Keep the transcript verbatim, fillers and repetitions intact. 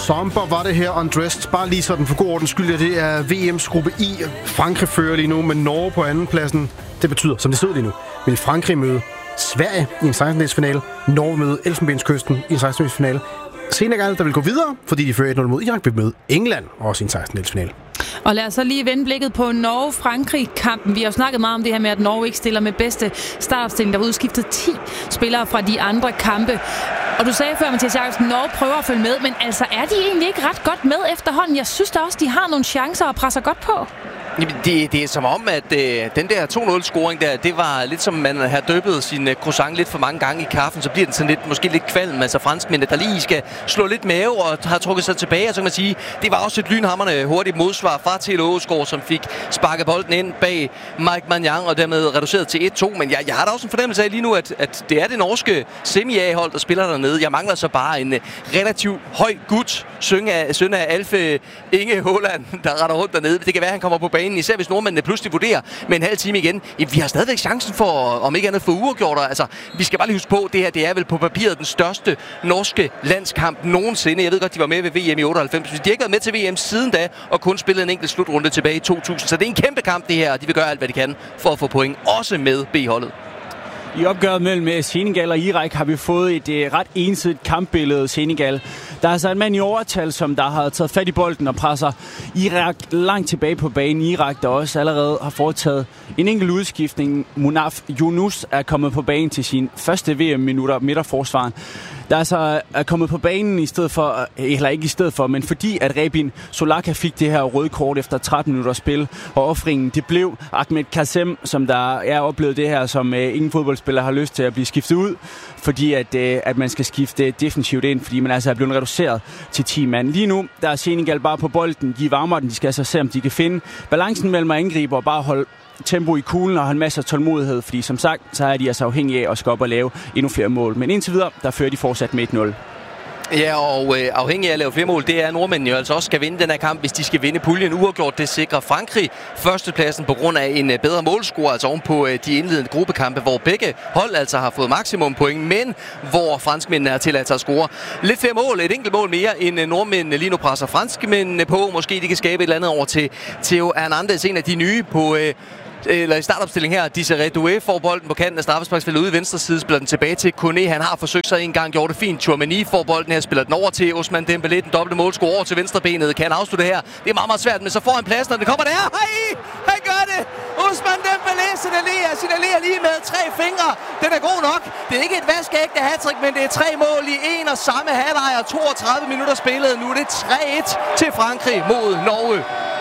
Somber var det her Undressed. Bare lige sådan for god ordens skyld, at det er V M's gruppe I. Frankrig fører lige nu med Norge på anden pladsen. Det betyder, som det stod lige nu, vil Frankrig møde Sverige i en sekstendedelsfinale. Norge møde Elfenbenskysten i en sekstendedelsfinale. Senegal, der vil gå videre, fordi de fører et nul mod Irak, vil møde England også i en sekstendedelsfinale. Og lad os så lige vende blikket på Norge-Frankrig-kampen. Vi har jo snakket meget om det her med, at Norge ikke stiller med bedste startopstilling. Der var udskiftet ti spillere fra de andre kampe. Og du sagde før, Mathias Jakobsen, Norge prøver at følge med, men altså er de egentlig ikke ret godt med efterhånden? Jeg synes da også, de har nogle chancer og presser godt på. Det, det er som om, at øh, den der to nul-scoring der, det var lidt som man har døbet sin øh, croissant lidt for mange gange i kaffen, så bliver den sådan lidt, måske lidt kvalm, altså franskmændene, der lige skal slå lidt mave og har trukket sig tilbage, og så kan man sige, det var også et lynhamrende hurtigt modsvar fra Til Aageskov, som fik sparket bolden ind bag Mike Maignan og dermed reduceret til et to, men jeg, jeg har da også en fornemmelse af lige nu, at, at det er det norske semi-A-hold, der spiller dernede. Jeg mangler så bare en uh, relativt høj gut, søn af, søn af Alfe Inge Haaland, der retter rundt dernede. Det kan være, at han kommer på banen, især hvis nordmændene pludselig vurderer med en halv time igen. Jamen, vi har stadigvæk chancen for, om ikke andet for uafgjort. Altså, vi skal bare lige huske på, det her det er vel på papiret den største norske landskamp nogensinde. Jeg ved godt, de var med ved V M i otteoghalvfems. De har ikke været med til V M siden da, og kun spillet en enkelt slutrunde tilbage i to tusind. Så det er en kæmpe kamp, det her, og de vil gøre alt, hvad de kan for at få point, også med B-holdet. I opgøret mellem Senegal og Irak har vi fået et uh, ret ensidigt kampbillede. Senegal, der er altså en mand i overtal, som der har taget fat i bolden og presser Irak langt tilbage på banen. Irak, der også allerede har foretaget en enkelt udskiftning. Munaf Yunus er kommet på banen til sin første V M-minutter midterforsvaren. Der altså er kommet på banen i stedet for, eller ikke i stedet for, men fordi at Rebin Solaka fik det her røde kort efter tretten minutter spil, og offringen det blev Ahmed Kassem, som der er oplevet det her, som uh, ingen fodboldspiller har lyst til at blive skiftet ud, fordi at, uh, at man skal skifte defensivt ind, fordi man altså er blevet reduceret til ti mand. Lige nu, der er Senegal bare på bolden, de varmer den, de skal altså se, om de kan finde balancen mellem at angribe og bare holde tempo i kuglen og har en masse tålmodighed, fordi som sagt, så er de altså afhængige af at skal op og lave endnu flere mål. Men indtil videre, der fører de fortsat med et nul. Ja, og øh, afhængig af at lave flere mål, det er, at nordmændene jo altså også skal vinde den her kamp, hvis de skal vinde puljen uafgjort. Det sikrer Frankrig førstepladsen på grund af en øh, bedre målscore, altså oven på øh, de indledende gruppekampe, hvor begge hold altså har fået maksimum point, men hvor franskmændene har tilladt sig at score lidt flere mål, et enkelt mål mere, end øh, nordmændene lige nu presser franskmændene på. Måske de kan skabe et eller andet over til Theo Hernandez, en af de nye på... Øh, eller i startopstilling her, Desiré Doué får bolden på kanten af straffesparksfeltet ude i venstre side, spiller den tilbage til Kone. Han har forsøgt sig en gang, gjort det fint. Tchouaméni får bolden her, spiller den over til Ousmane Dembélé, den dobbelte målscore over til venstrebenet. Kan han afslutte her? Det er meget, meget svært, men så får han pladsen, og det kommer der. Hej! Han gør det! Ousmane Dembélé signalerer, signalerer lige med tre fingre. Den er god nok. Det er ikke et vaskeægte hattrick, men det er tre mål i en og samme halvleg og toogtredive minutter spillet. Nu er det tre et til Frankrig mod Norge.